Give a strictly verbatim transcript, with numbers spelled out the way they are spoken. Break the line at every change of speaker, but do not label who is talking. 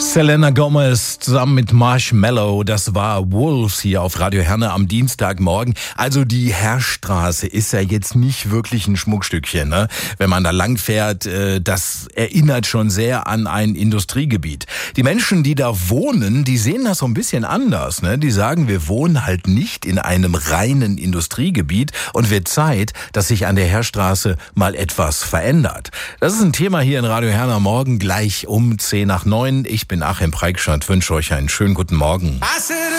Selena Gomez zusammen mit Marshmello, das war Wolves hier auf Radio Herne am Dienstagmorgen. Also die Heerstraße ist ja jetzt nicht wirklich ein Schmuckstückchen, ne? Wenn man da lang fährt, äh, das erinnert schon sehr an ein Industriegebiet. Die Menschen, die da wohnen, die sehen das so ein bisschen anders, ne? Die sagen, wir wohnen halt nicht in einem reinen Industriegebiet und wird Zeit, dass sich an der Heerstraße mal etwas verändert. Das ist ein Thema hier in Radio Herne am Morgen, gleich um zehn nach neun. Ich bin Achim Preikschat, wünsche euch einen schönen guten Morgen.